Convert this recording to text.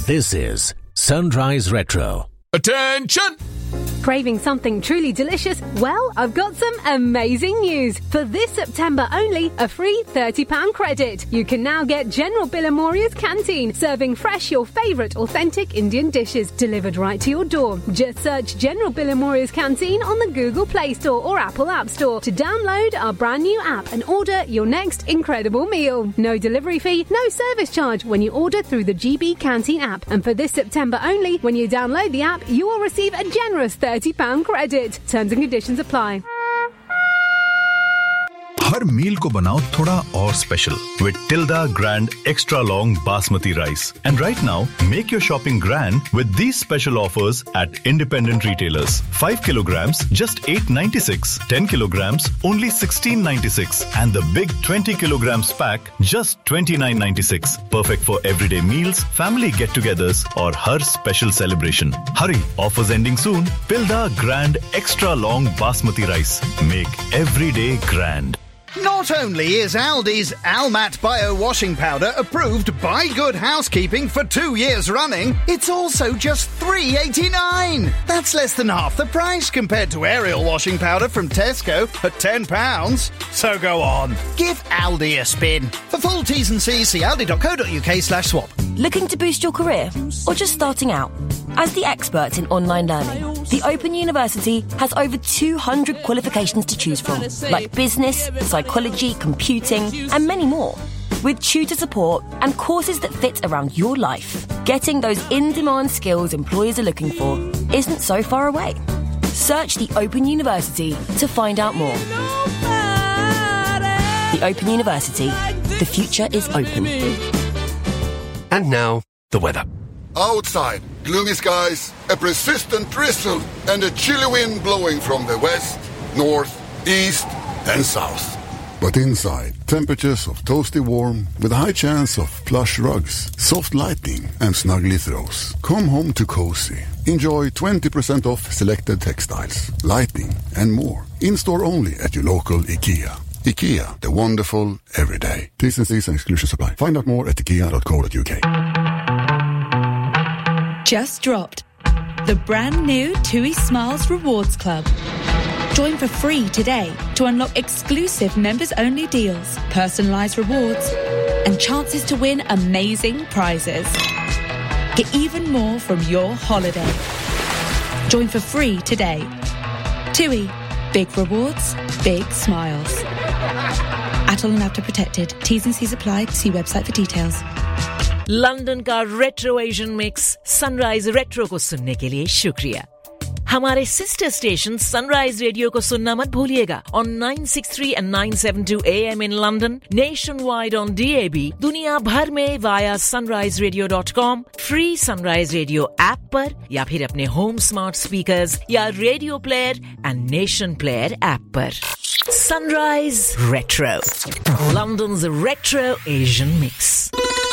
This is Sunrise Retro. Attention! Craving something truly delicious? Well, I've got some amazing news. For this September only, a free £30 credit. You can now get General Billamoria's Canteen, serving fresh your favourite authentic Indian dishes, delivered right to your door. Just search General Billamoria's Canteen on the Google Play Store or Apple App Store to download our brand new app and order your next incredible meal. No delivery fee, no service charge when you order through the GB Canteen app. And for this September only, when you download the app, you will receive a generous £30 credit. Terms and conditions apply. हर मील को बनाओ थोड़ा और special with Tilda Grand Extra Long Basmati Rice. And right now, make your shopping grand with these special offers at independent retailers. 5 kilograms, just $8.96. 10 kilograms, only $16.96. And the big 20 kilograms pack, just $29.96. Perfect for everyday meals, family get-togethers, or her special celebration. Hurry, offers ending soon. Tilda Grand Extra Long Basmati Rice. Make every day grand. Not only is Aldi's Almat Bio Washing Powder approved by Good Housekeeping for 2 years running, it's also just $3.89. That's less than half the price compared to Ariel washing powder from Tesco at £10. So go on, give Aldi a spin. For full T's and C's, see aldi.co.uk/swap. Looking to boost your career or just starting out? As the experts in online learning, the Open University has over 200 qualifications to choose from, like business, psychology, computing, and many more. With tutor support and courses that fit around your life, getting those in-demand skills employers are looking for isn't so far away. Search the Open University to find out more. The Open University. The future is open. And now, the weather. Outside, gloomy skies, a persistent drizzle, and a chilly wind blowing from the west, north, east, and south. But inside, temperatures of toasty warm with a high chance of plush rugs, soft lighting, and snuggly throws. Come home to cozy. Enjoy 20% off selected textiles, lighting, and more. In-store only at your local IKEA. IKEA, the wonderful everyday. T's and C's and exclusions apply. Find out more at ikea.co.uk. Just dropped the brand new TUI Smiles Rewards Club. Join for free today to unlock exclusive members-only deals, personalised rewards, and chances to win amazing prizes. Get even more from your holiday. Join for free today. TUI. Big rewards, big smiles. Atoll and After Protected. T's and C's apply. See website for details. London का retro Asian mix sunrise retro को सुनने के लिए शुक्रिया. हमारे sister station sunrise radio को सुनना मत भूलिएगा on 963 and 972 AM in London, nationwide on DAB, दुनिया भर में via sunriseradio.com, free Sunrise Radio app पर या फिर अपने होम स्मार्ट स्पीकर्स या radio player and nation player app पर. Sunrise Retro, London's retro Asian mix.